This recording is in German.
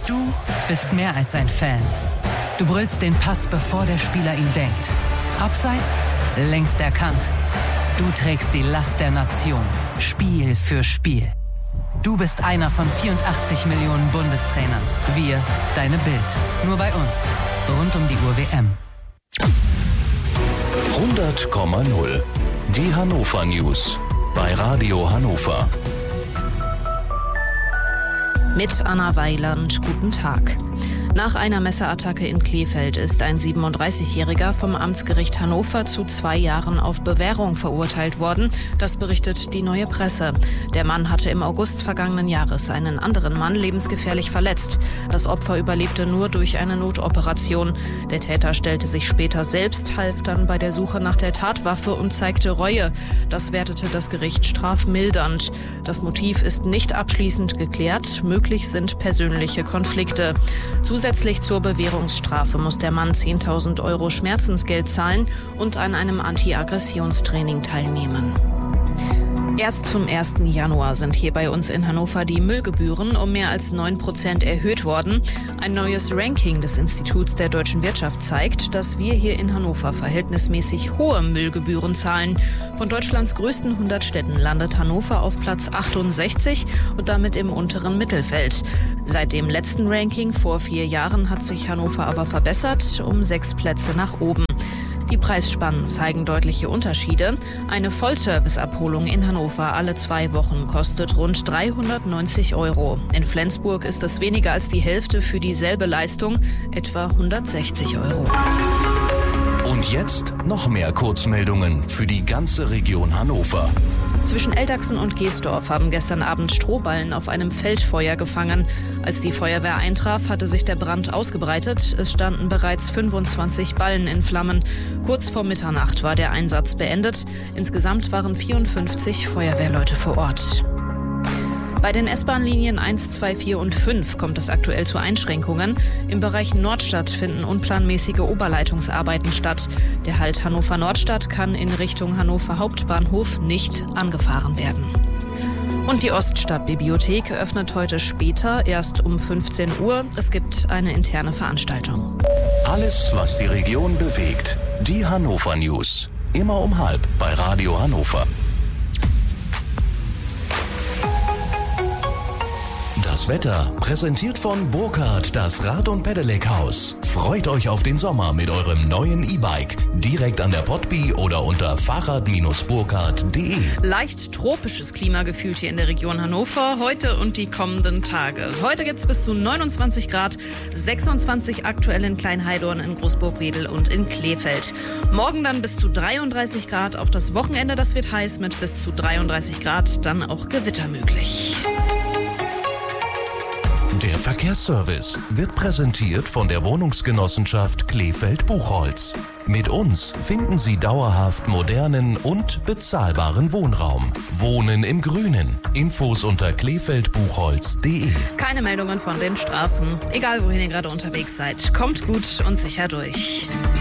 Du bist mehr als ein Fan. Du brüllst den Pass, bevor der Spieler ihn denkt. Abseits, längst erkannt. Du trägst die Last der Nation, Spiel für Spiel. Du bist einer von 84 Millionen Bundestrainern. Wir, deine Bild. Nur bei uns. Rund um die Uhr WM. 100,0. Die Hannover News. Bei Radio Hannover. Mit Anna Weiland, guten Tag. Nach einer Messerattacke in Krefeld ist ein 37-Jähriger vom Amtsgericht Hannover zu 2 Jahren auf Bewährung verurteilt worden. Das berichtet die Neue Presse. Der Mann hatte im August vergangenen Jahres einen anderen Mann lebensgefährlich verletzt. Das Opfer überlebte nur durch eine Notoperation. Der Täter stellte sich später selbst, half dann bei der Suche nach der Tatwaffe und zeigte Reue. Das wertete das Gericht strafmildernd. Das Motiv ist nicht abschließend geklärt. Möglich sind persönliche Konflikte. Zusätzlich zur Bewährungsstrafe muss der Mann 10.000 € Schmerzensgeld zahlen und an einem Anti-Aggressionstraining teilnehmen. Erst zum 1. Januar sind hier bei uns in Hannover die Müllgebühren um mehr als 9% erhöht worden. Ein neues Ranking des Instituts der deutschen Wirtschaft zeigt, dass wir hier in Hannover verhältnismäßig hohe Müllgebühren zahlen. Von Deutschlands größten 100 Städten landet Hannover auf Platz 68 und damit im unteren Mittelfeld. Seit dem letzten Ranking vor 4 Jahren hat sich Hannover aber verbessert, um 6 Plätze nach oben. Die Preisspannen zeigen deutliche Unterschiede. Eine Vollservice-Abholung in Hannover alle 2 Wochen kostet rund 390 €. In Flensburg ist es weniger als die Hälfte für dieselbe Leistung, etwa 160 €. Und jetzt noch mehr Kurzmeldungen für die ganze Region Hannover. Zwischen Elterxen und Geesdorf haben gestern Abend Strohballen auf einem Feldfeuer gefangen. Als die Feuerwehr eintraf, hatte sich der Brand ausgebreitet. Es standen bereits 25 Ballen in Flammen. Kurz vor Mitternacht war der Einsatz beendet. Insgesamt waren 54 Feuerwehrleute vor Ort. Bei den S-Bahn-Linien 1, 2, 4 und 5 kommt es aktuell zu Einschränkungen. Im Bereich Nordstadt finden unplanmäßige Oberleitungsarbeiten statt. Der Halt Hannover-Nordstadt kann in Richtung Hannover Hauptbahnhof nicht angefahren werden. Und die Oststadtbibliothek öffnet heute später, erst um 15 Uhr. Es gibt eine interne Veranstaltung. Alles, was die Region bewegt. Die Hannover News. Immer um 12 bei Radio Hannover. Das Wetter präsentiert von Burkhardt, das Rad- und Pedelec-Haus. Freut euch auf den Sommer mit eurem neuen E-Bike. Direkt an der Potby oder unter fahrrad-burkhardt.de. Leicht tropisches Klima gefühlt hier in der Region Hannover, heute und die kommenden Tage. Heute gibt es bis zu 29 Grad, 26 aktuell in Kleinheidorn, in Großburgwedel und in Krefeld. Morgen dann bis zu 33 Grad, auch das Wochenende, das wird heiß mit bis zu 33 Grad, dann auch Gewitter möglich. Der Verkehrsservice wird präsentiert von der Wohnungsgenossenschaft Krefeld-Buchholz. Mit uns finden Sie dauerhaft modernen und bezahlbaren Wohnraum. Wohnen im Grünen. Infos unter klefeldbuchholz.de. Keine Meldungen von den Straßen. Egal wohin ihr gerade unterwegs seid. Kommt gut und sicher durch.